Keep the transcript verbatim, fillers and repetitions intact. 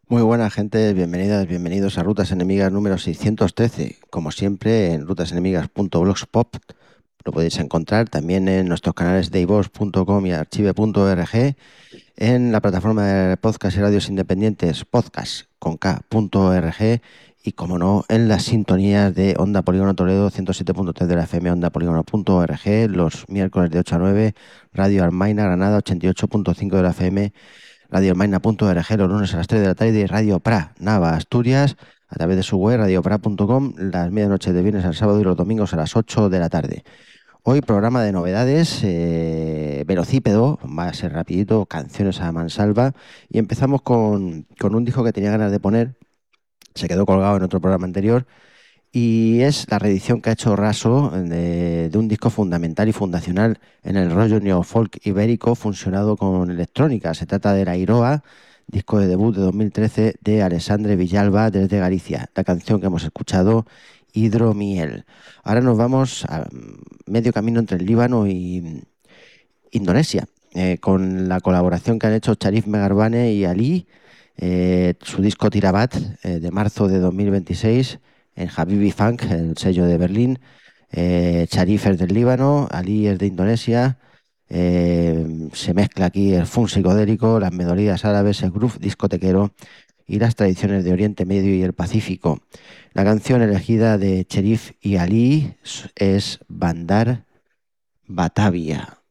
Muy buena gente, bienvenidas, bienvenidos a Rutas Enemigas número seiscientos trece. Como siempre, en rutasenemigas punto blogspot lo podéis encontrar también en nuestros canales de iVoox punto com y archive punto org, en la plataforma de podcast y radios independientes podcast con k.org y, como no, en las sintonías de Onda Polígono Toledo ciento siete punto tres de la F M, onda polígono punto org, los miércoles de ocho a nueve, Radio Armaina Granada ochenta y ocho punto cinco de la F M, radio almaina punto org los lunes a las tres de la tarde, y Radio Pra Nava, Asturias, a través de su web radio pra punto com, las medianoches de viernes al sábado y los domingos a las ocho de la tarde. Hoy programa de novedades, eh, velocípedo, va a ser rapidito, canciones a mansalva, y empezamos con, con un disco que tenía ganas de poner, se quedó colgado en otro programa anterior, y es la reedición que ha hecho Raso de, de un disco fundamental y fundacional en el rollo neofolk ibérico funcionado con electrónica. Se trata de La Iroa, disco de debut de dos mil trece de Alessandre Villalba desde Galicia. La canción que hemos escuchado, Hidromiel. Ahora nos vamos a medio camino entre el Líbano y Indonesia, eh, con la colaboración que han hecho Charif Megarbane y Ali, eh, su disco Tirabat, eh, de marzo de dos mil veintiséis, en Habibi Funk, el sello de Berlín. Eh, Charif es del Líbano, Ali es de Indonesia. Eh, se mezcla aquí el funk psicodélico, las melodías árabes, el groove discotequero y las tradiciones de Oriente Medio y el Pacífico. La canción elegida de Cherif y Ali es Bandar Batavia.